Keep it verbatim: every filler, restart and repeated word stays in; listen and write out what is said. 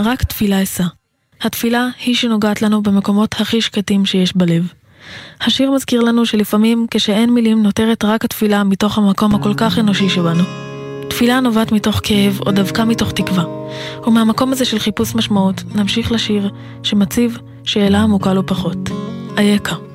רק תפילה אשא. התפילה היא שנוגעת לנו במקומות הכי שקטים שיש בלב. השיר מזכיר לנו שלפעמים כשאין מילים נותרת רק התפילה מתוך המקום הכל כך אנושי שבנו. תפילה נובעת מתוך כאב או דווקא מתוך תקווה. ומהמקום הזה של חיפוש משמעות נמשיך לשיר שמציב שאלה עמוקה לא פחות. אייכה.